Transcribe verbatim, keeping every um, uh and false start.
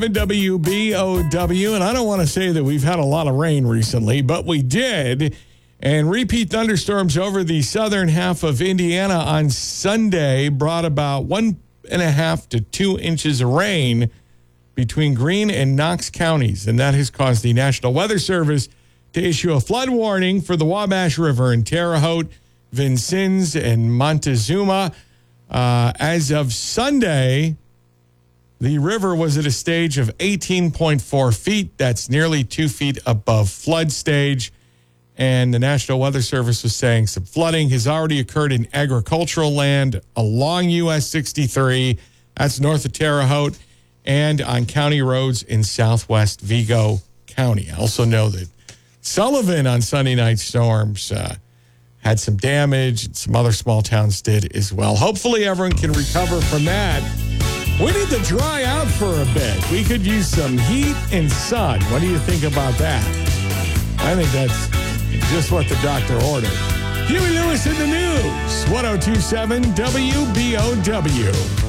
W B O W, and I don't want to say that we've had a lot of rain recently, but we did. And repeat thunderstorms over the southern half of Indiana on Sunday brought about one and a half to two inches of rain between Greene and Knox counties. And that has caused the National Weather Service to issue a flood warning for the Wabash River in Terre Haute, Vincennes, and Montezuma. Uh, as of Sunday, the river was at a stage of eighteen point four feet. That's nearly two feet above flood stage. And the National Weather Service was saying some flooding has already occurred in agricultural land along U S sixty-three. That's north of Terre Haute, and on county roads in southwest Vigo County. I also know that Sullivan on Sunday night storms uh, had some damage, and some other small towns did as well. Hopefully everyone can recover from that. We need to dry out for a bit. We could use some heat and sun. What do you think about that? I think that's just what the doctor ordered. Huey Lewis in the news. ten twenty-seven W B O W.